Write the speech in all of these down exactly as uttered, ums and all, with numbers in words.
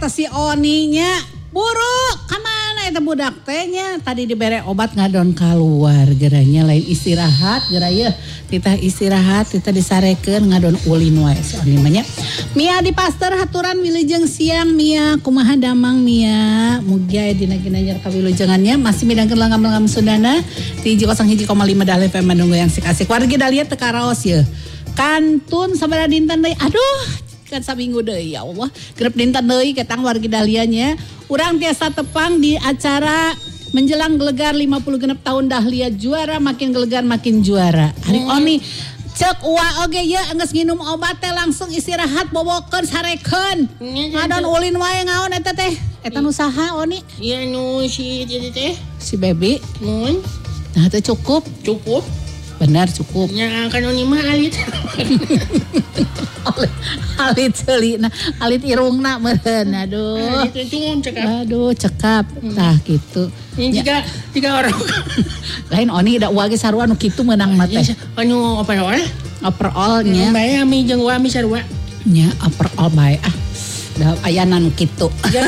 eta si Oninya buruk kamana eta budak teh nya tadi dibere obat ngadon keluar geranya lain istirahat geraya titah istirahat titah disarekeun ngadon ulin wae Oni mah nya. Mia di pastor haturan wilujeng siang Mia kumaha damang Mia mugi aya dina ginanjar kawilujengannya masih midangkeun langgam-langgam Sundana di nol satu koma lima Dahlia F M Bandung yang asik-asik wargi Dahlia teu karaos ye kantun sabaraha dinten deui aduh kan saminggu deui ya Allah genep dinten deui ketang wargi Dahlia nya urang tiasa tepang di acara menjelang gelegar lima puluh genep tahun Dahlia juara makin gelegar makin juara. Hari hmm. Oni cek uwa oge ya geus nginum obat teh langsung istirahat bobokeun sarekeun. Ngadon ulin wae ngaon eta teh. Eta nu saha Oni? Iya nu si teh. Si Baby. Mun. Nah teh cukup. Cukup. Benar cukup. Ya kan Oni mah alit. alit ceulina, alit irungna meureun aduh. Alit itu cekap. Aduh cekap. Tah kitu. Ini tiga tiga orang. Lain Oni da uage sarua nu kitu meunang mah teh. Anu overall? Overall nya. Bae ami jeung wa ami sarua. Nya overall bae ah. Da ayana nu kitu.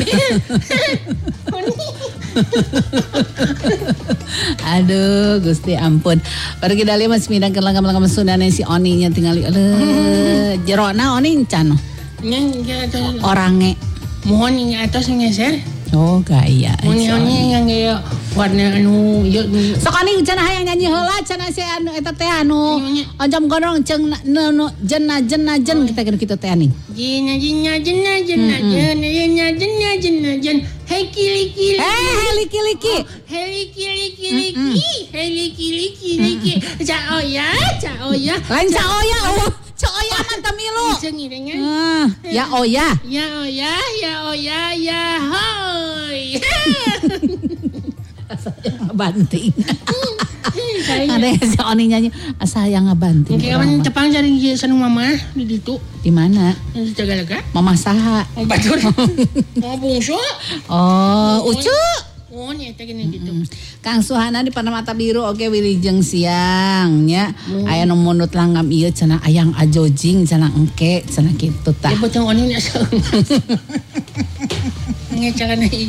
Aduh Gusti ampun. Pergi Dahlia masih midangkeun langgam-langgam Sundana si Oni nya tingali eueuh jerona Oni encan. Nya orange. Mohon nya atos ngeser. Oh gaya. Oni-oni yang gaya warna anu ieu. Sok Oni cenah hayang nyanyi heula cenah si anu eta teh anu oncom gondrong ceung nu jenna jenna jen kita kitu kitu teh ani. Jenna jenna jenna jenna jenna jenna jenna jenna jen. Hey kili kili. Hey heli kili kili. Heli kili kili kili. Heli kili kili kili. Ca oya, ca oya. Lain ca oya oh. Ca oya mah tamilu. Ah, ya oya. Ya oya, ya oya, ya hoy. Banting. Ada si Oni nyanyi asa yang ngabanting. Kayak Jepang cari sanu mama di ditu. Di mana? Di Cagalaga. Mama saha? Oh batur. Oh bungsu. Oh, ucu. Oh nya teh gini gitu. Kang Suhana di Panamata Biru oke wilujeng siang nya. Aya nu mundut langgam ieu cenah ayang ajojing cenah engke cenah kitu tah. Ya bocong Oni nya. Ngecakan